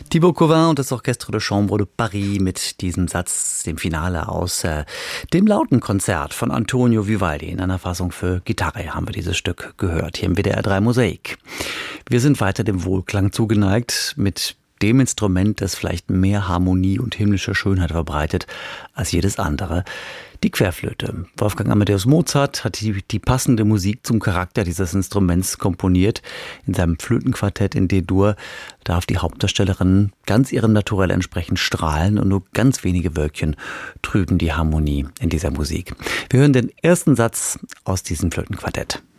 Thibaut Covin und das Orchestre de Chambre de Paris mit diesem Satz, dem Finale aus dem Lautenkonzert von Antonio Vivaldi. In einer Fassung für Gitarre haben wir dieses Stück gehört, hier im WDR 3 Mosaik. Wir sind weiter dem Wohlklang zugeneigt mit dem Instrument, das vielleicht mehr Harmonie und himmlische Schönheit verbreitet als jedes andere. Die Querflöte. Wolfgang Amadeus Mozart hat die passende Musik zum Charakter dieses Instruments komponiert. In seinem Flötenquartett in D-Dur darf die Hauptdarstellerin ganz ihrem Naturell entsprechend strahlen und nur ganz wenige Wölkchen trüben die Harmonie in dieser Musik. Wir hören den ersten Satz aus diesem Flötenquartett.